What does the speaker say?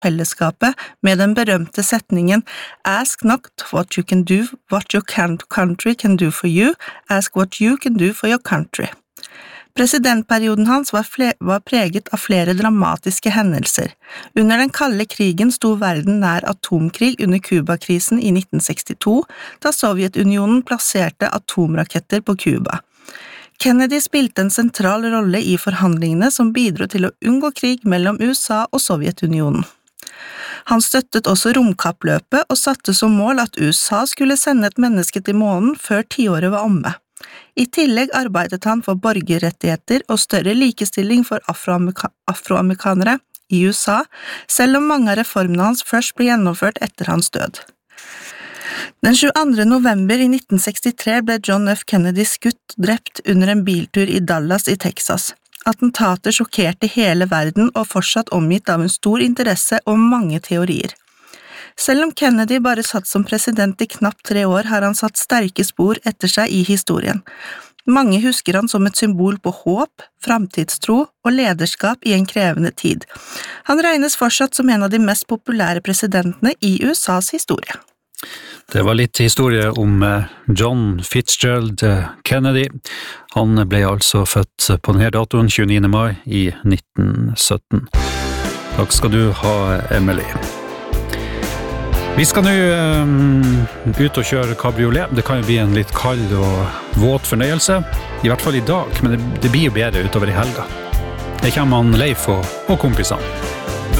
fellesskapet med den berømte setningen «Ask not what you can do, what your country can do for you, ask what you can do for your country». Presidentperioden hans var preget av flere dramatiske hendelser. Under den kalde krigen sto verden nær atomkrig under Kuba-krisen i 1962, da Sovjetunionen plasserte atomraketter på Kuba. Kennedy spilte en sentral rolle i forhandlingene som bidro til å unngå krig mellom USA og Sovjetunionen. Han støttet også romkappløpet og satte som mål at USA skulle sende et menneske til månen før tiåret var omme. I tillegg arbeidet han for borgerrettigheter og større likestilling for afroamerikanere i USA, selv om mange av reformene hans først ble gjennomført etter hans død. Den 22. november i 1963 ble John F. Kennedy drept under en biltur i Dallas i Texas. Attentatet sjokkerte hele verden og fortsatt omgitt av en stor interesse og mange teorier. Selv om Kennedy bare satt som president i knapt 3 år, har han satt sterke spor etter seg i historien. Mange husker han som et symbol på håp, framtidstro og lederskap i en krevende tid. Han regnes fortsatt som en av de mest populære presidentene i USAs historie. Det var litt historie om John Fitzgerald Kennedy. Han ble altså født på denne datoen, 29. mai i 1917. Takk skal du ha, Emily. Vi skal nå ut og kjøre kabriolet. Det kan jo bli en litt kald og våt fornøyelse, i hvert fall i dag, men det blir jo bedre utover i helga. Det kommer han Leif og kompisene.